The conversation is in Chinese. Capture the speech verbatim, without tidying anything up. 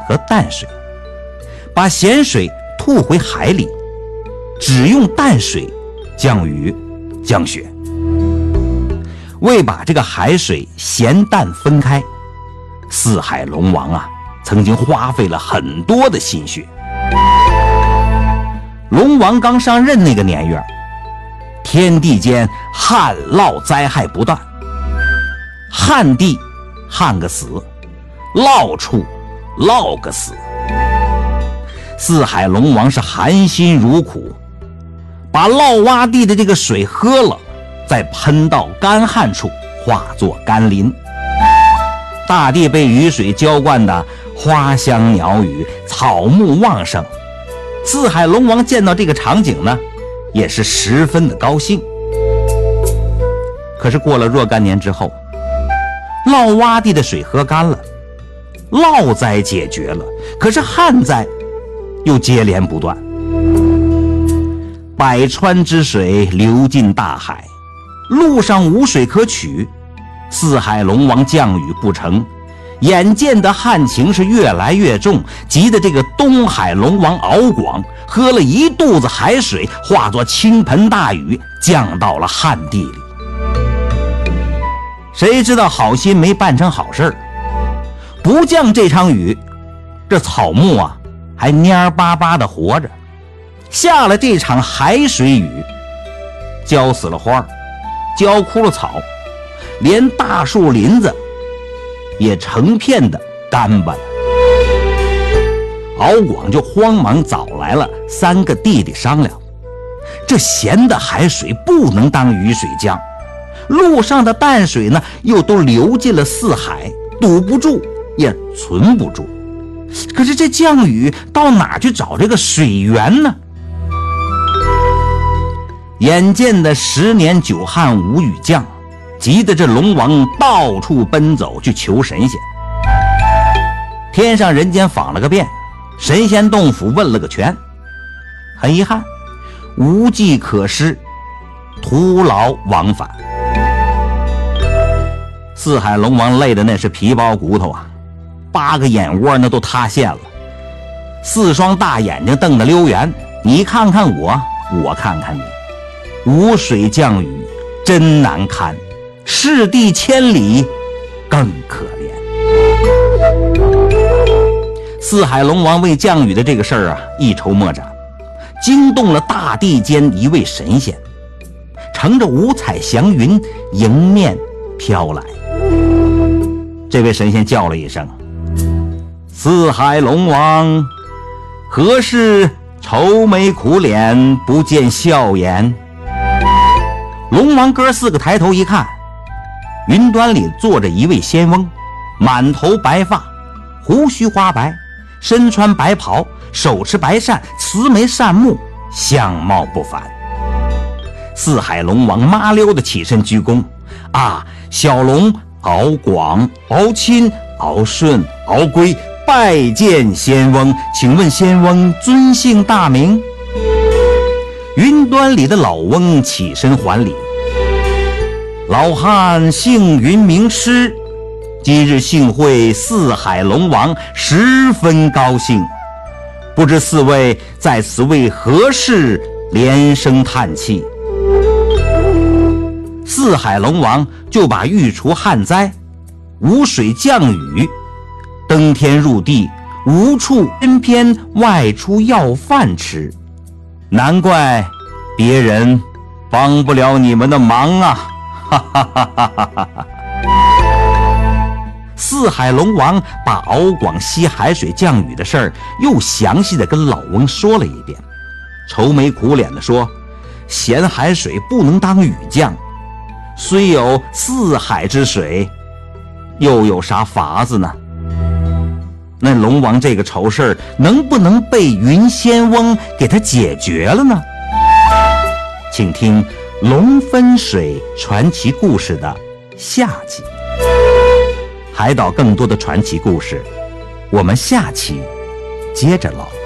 和淡水，把咸水吐回海里，只用淡水降雨降雪。为把这个海水咸淡分开，四海龙王啊曾经花费了很多的心血。龙王刚上任那个年月，天地间旱涝灾害不断，旱地旱个死，涝处涝个死。四海龙王是含辛茹苦，把涝洼地的这个水喝了，再喷到干旱处，化作甘霖。大地被雨水浇灌的花香鸟语，草木旺盛。四海龙王见到这个场景呢，也是十分的高兴。可是过了若干年之后，涝洼地的水喝干了，涝灾解决了，可是旱灾又接连不断。百川之水流进大海，路上无水可取，四海龙王降雨不成，眼见的旱情是越来越重，急得这个东海龙王敖广喝了一肚子海水，化作倾盆大雨，降到了旱地里。谁知道好心没办成好事，不降这场雨，这草木啊还蔫巴巴的活着。下了这场海水雨，浇死了花，浇枯了草，连大树林子也成片的干巴了。敖广就慌忙找来了三个弟弟商量，这咸的海水不能当雨水降，路上的淡水呢又都流进了四海，堵不住也存不住。可是这降雨到哪去找这个水源呢？眼见的十年久旱无雨降，急得这龙王到处奔走去求神仙。天上人间访了个遍，神仙洞府问了个全，很遗憾，无计可施，徒劳往返。四海龙王累的那是皮包骨头啊，八个眼窝那都塌陷了，四双大眼睛瞪得溜圆，你看看我，我看看你，无水降雨真难堪，赤地千里更可怜。四海龙王为降雨的这个事儿啊一筹莫展，惊动了大地间一位神仙，乘着五彩祥云迎面飘来。这位神仙叫了一声：四海龙王，何事愁眉苦脸，不见笑颜？龙王哥四个抬头一看，云端里坐着一位仙翁，满头白发，胡须花白，身穿白袍，手持白扇，慈眉善目，相貌不凡。四海龙王麻溜的起身鞠躬：啊，小龙敖广、敖钦、敖顺、敖归拜见仙翁，请问仙翁尊姓大名？云端里的老翁起身还礼：老汉姓云名师，今日幸会四海龙王，十分高兴，不知四位在此为何事连声叹气。四海龙王就把欲除旱灾、无水降雨、登天入地、无处偏偏外出要饭吃，难怪别人帮不了你们的忙啊！哈哈哈哈哈哈！四海龙王把敖广吸海水降雨的事儿又详细的跟老翁说了一遍，愁眉苦脸的说：咸海水不能当雨降，虽有四海之水，又有啥法子呢？那龙王这个愁事儿能不能被云仙翁给他解决了呢？请听龙分水传奇故事的下集。海岛更多的传奇故事，我们下期接着唠。